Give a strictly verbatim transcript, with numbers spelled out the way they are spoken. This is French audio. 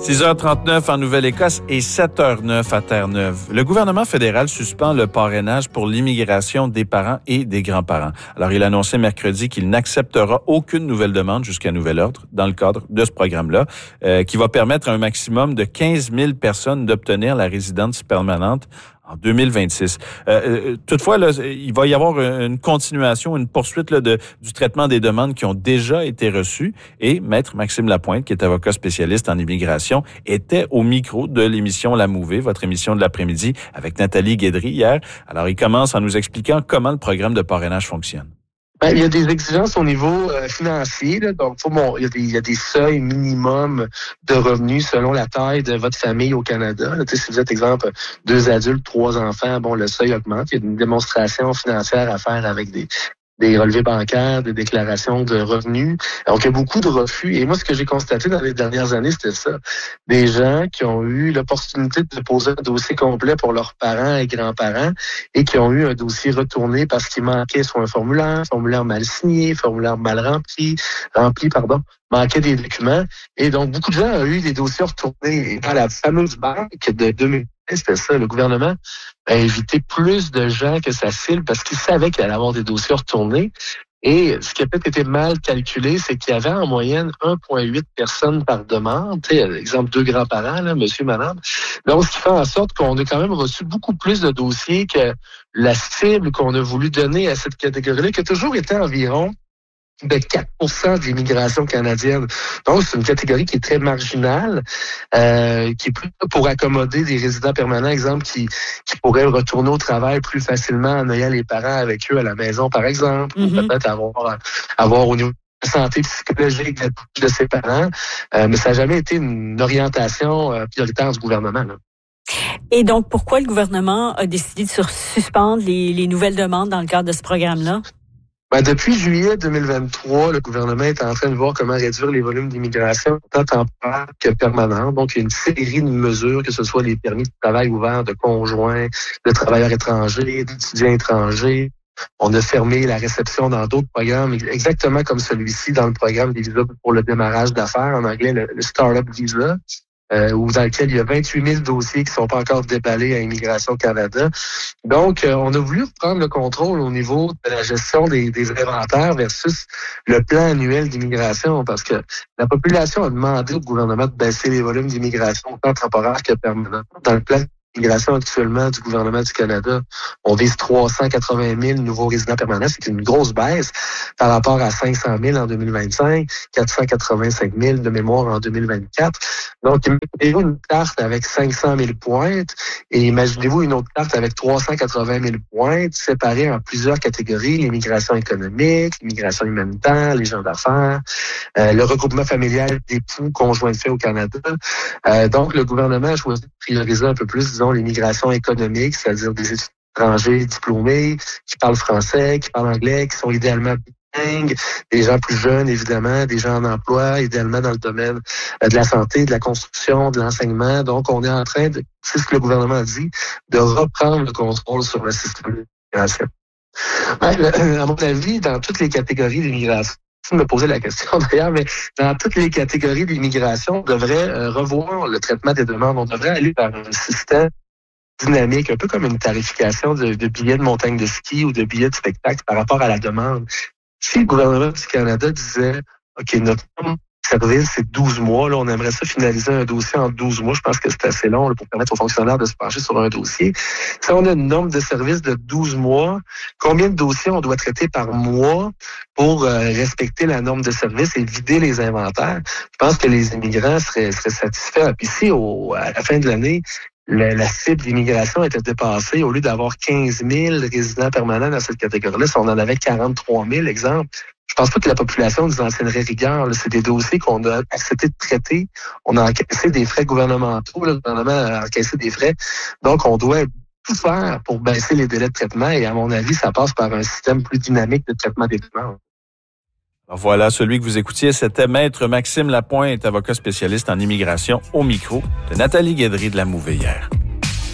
six heures trente-neuf en Nouvelle-Écosse et sept heures neuf à Terre-Neuve. Le gouvernement fédéral suspend le parrainage pour l'immigration des parents et des grands-parents. Alors, il a annoncé mercredi qu'il n'acceptera aucune nouvelle demande jusqu'à nouvel ordre dans le cadre de ce programme-là, euh, qui va permettre à un maximum de quinze mille personnes d'obtenir la résidence permanente en deux mille vingt-six. Euh, toutefois, là, il va y avoir une continuation, une poursuite là, de, du traitement des demandes qui ont déjà été reçues. Et Maître Maxime Lapointe, qui est avocat spécialiste en immigration, était au micro de l'émission La Mouvée, votre émission de l'après-midi, avec Nathalie Guédry hier. Alors, il commence en nous expliquant comment le programme de parrainage fonctionne. Ben, il y a des exigences au niveau euh, financier. Là. Donc, faut, bon, il, y a des, il y a des seuils minimums de revenus selon la taille de votre famille au Canada. Là, si vous êtes, exemple, deux adultes, trois enfants, bon, le seuil augmente. Il y a une démonstration financière à faire avec des des relevés bancaires, des déclarations de revenus. Donc, il y a beaucoup de refus. Et moi, ce que j'ai constaté dans les dernières années, c'était ça. Des gens qui ont eu l'opportunité de poser un dossier complet pour leurs parents et grands-parents et qui ont eu un dossier retourné parce qu'il manquait soit un formulaire, formulaire mal signé, formulaire mal rempli, rempli, pardon, manquait des documents. Et donc, beaucoup de gens ont eu des dossiers retournés. Et dans la fameuse banque de deux mille, c'était ça, le gouvernement a invité plus de gens que sa cible parce qu'il savait qu'il allait avoir des dossiers retournés. Et ce qui a peut-être été mal calculé, c'est qu'il y avait en moyenne un virgule huit personnes par demande. Tu sais, exemple, deux grands-parents, là, monsieur, madame. Donc, ce qui fait en sorte qu'on a quand même reçu beaucoup plus de dossiers que la cible qu'on a voulu donner à cette catégorie-là, qui a toujours été environ de quatre pour cent de l'immigration canadienne. Donc, c'est une catégorie qui est très marginale, euh, qui est plus pour accommoder des résidents permanents, exemple, qui, qui pourraient retourner au travail plus facilement en ayant les parents avec eux à la maison, par exemple, mm-hmm. ou peut-être avoir, avoir au niveau de santé psychologique de ses parents. Euh, mais ça n'a jamais été une orientation euh, prioritaire du gouvernement, là. Et donc, pourquoi le gouvernement a décidé de suspendre les, les nouvelles demandes dans le cadre de ce programme-là? Ben, depuis juillet deux mille vingt-trois, le gouvernement est en train de voir comment réduire les volumes d'immigration, tant temporaire que permanent. Donc, il y a une série de mesures, que ce soit les permis de travail ouverts de conjoints, de travailleurs étrangers, d'étudiants étrangers. On a fermé la réception dans d'autres programmes, exactement comme celui-ci dans le programme des visas pour le démarrage d'affaires, en anglais le, le Startup Visa. Euh, où dans lequel il y a vingt-huit mille dossiers qui sont pas encore déballés à Immigration Canada. Donc, euh, on a voulu reprendre le contrôle au niveau de la gestion des, des inventaires versus le plan annuel d'immigration, parce que la population a demandé au gouvernement de baisser les volumes d'immigration tant temporaire que permanent. Dans le plan d'immigration actuellement du gouvernement du Canada, on vise trois cent quatre-vingt mille nouveaux résidents permanents. C'est une grosse baisse par rapport à cinq cent mille en deux mille vingt-cinq, quatre cent quatre-vingt-cinq mille de mémoire en deux mille vingt-quatre. Donc, imaginez-vous une carte avec cinq cent mille pointes et imaginez-vous une autre carte avec trois cent quatre-vingt mille pointes séparées en plusieurs catégories, l'immigration économique, l'immigration humanitaire, les gens d'affaires, euh, le regroupement familial d'époux conjoints de fait au Canada. Euh, donc, le gouvernement a choisi de prioriser un peu plus, disons, l'immigration économique, c'est-à-dire des étrangers diplômés qui parlent français, qui parlent anglais, qui sont idéalement bilingues, des gens plus jeunes, évidemment, des gens en emploi, idéalement dans le domaine de la santé, de la construction, de l'enseignement. Donc, on est en train de, c'est ce que le gouvernement a dit, de reprendre le contrôle sur le système d'immigration. Ben, à mon avis, dans toutes les catégories d'immigration, je me posais la question d'ailleurs, mais dans toutes les catégories d'immigration, on devrait euh, revoir le traitement des demandes. On devrait aller vers un système dynamique, un peu comme une tarification de, de billets de montagne de ski ou de billets de spectacle par rapport à la demande. Si le gouvernement du Canada disait, OK, notre service, c'est douze mois, là, on aimerait ça finaliser un dossier en douze mois, je pense que c'est assez long là, pour permettre aux fonctionnaires de se pencher sur un dossier. Si on a une norme de service de douze mois, combien de dossiers on doit traiter par mois pour euh, respecter la norme de service et vider les inventaires? Je pense que les immigrants seraient, seraient satisfaits. Puis si, au, à la fin de l'année, Le, la cible d'immigration était dépassée. Au lieu d'avoir quinze mille résidents permanents dans cette catégorie-là, si on en avait quarante-trois mille, exemple, je pense pas que la population nous en tiendrait rigueur. Là. C'est des dossiers qu'on a accepté de traiter. On a encaissé des frais gouvernementaux. Là. Le gouvernement a encaissé des frais. Donc, on doit tout faire pour baisser les délais de traitement. Et à mon avis, ça passe par un système plus dynamique de traitement des demandes. Alors voilà, celui que vous écoutiez, c'était Maître Maxime Lapointe, avocat spécialiste en immigration, au micro de Nathalie Guédry de La Mouvée hier.